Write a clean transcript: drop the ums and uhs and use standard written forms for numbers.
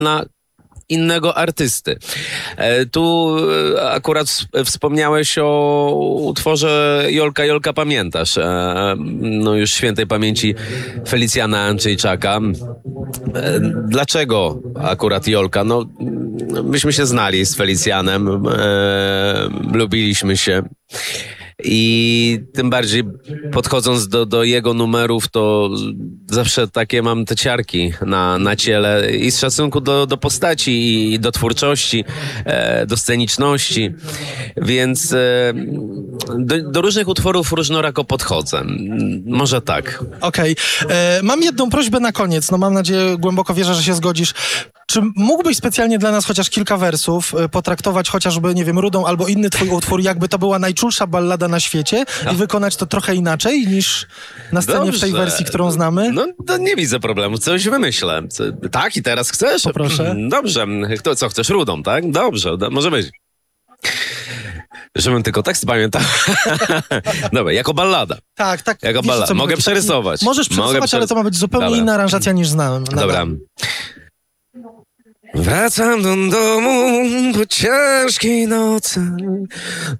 na innego artysty. Tu akurat wspomniałeś o utworze Jolka, Jolka, pamiętasz? No już świętej pamięci Felicjana Andrzejczaka. Dlaczego akurat Jolka? No, myśmy się znali z Felicjanem, lubiliśmy się. I tym bardziej podchodząc do jego numerów, to zawsze takie mam te ciarki na ciele i z szacunku do postaci i do twórczości, do sceniczności, więc do różnych utworów różnorako podchodzę. Może tak. Okej. Mam jedną prośbę na koniec, no mam nadzieję, głęboko wierzę, że się zgodzisz. Czy mógłbyś specjalnie dla nas chociaż kilka wersów potraktować chociażby, nie wiem, Rudą albo inny twój utwór, jakby to była najczulsza ballada na świecie i wykonać to trochę inaczej niż na scenie. Dobrze. W tej wersji, którą znamy? No to nie widzę problemu, coś wymyślę. Tak, i teraz chcesz? Poproszę. Dobrze. Co chcesz, Rudą, tak? Dobrze, może być. Żebym tylko tekst pamiętał. Dobra, jako ballada. Tak. Jako ballada. Mogę przerysować. Możesz przerysować, ale to ma być zupełnie inna aranżacja niż znałem. Dobra. Wracam do domu po ciężkiej nocy.